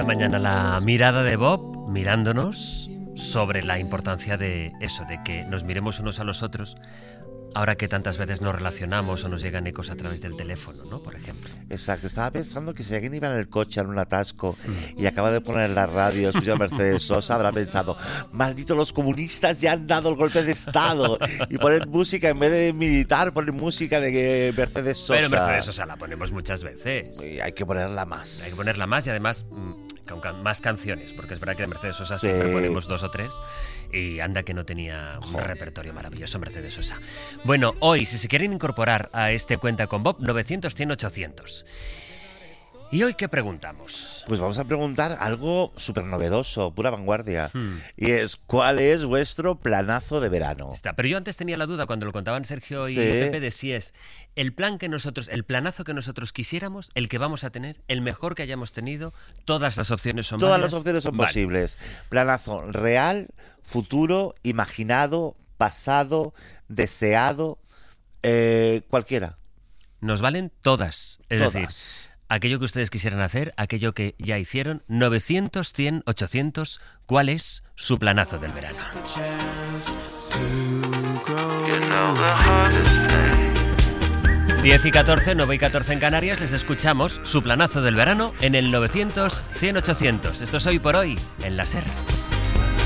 mañana la mirada de Bob mirándonos sobre la importancia de eso, de que nos miremos unos a los otros, ahora que tantas veces nos relacionamos o nos llegan ecos a través del teléfono, ¿no? Por ejemplo. Exacto, estaba pensando que si alguien iba en el coche en un atasco y acaba de poner la radio, escucha a Mercedes Sosa, habrá pensado, malditos los comunistas ya han dado el golpe de Estado y ponen música, en vez de militar, ponen música de Mercedes Sosa. Pero Mercedes Sosa la ponemos muchas veces. Y hay que ponerla más. Hay que ponerla más y además con más canciones, porque es verdad que de Mercedes Sosa siempre ponemos 2 o 3 y anda que no tenía un repertorio maravilloso Mercedes Sosa. Bueno, hoy, si se quieren incorporar a este Cuenta con Bob, 900-100-800. ¿Y hoy qué preguntamos? Pues vamos a preguntar algo súper novedoso, pura vanguardia. Y es, ¿cuál es vuestro planazo de verano? Pero yo antes tenía la duda cuando lo contaban Sergio y Pepe de si es el planazo que nosotros quisiéramos, el que vamos a tener, el mejor que hayamos tenido, todas las opciones son Todas válidas. las opciones son posibles. Planazo real, futuro, imaginado, pasado, deseado, cualquiera. Nos valen todas. Es Todas. decir, aquello que ustedes quisieran hacer, aquello que ya hicieron, 900, 100, 800, ¿cuál es su planazo del verano? 10 y 14, 9 y 14 en Canarias, les escuchamos su planazo del verano en el 900, 100, 800. Esto es Hoy por Hoy, en la SER.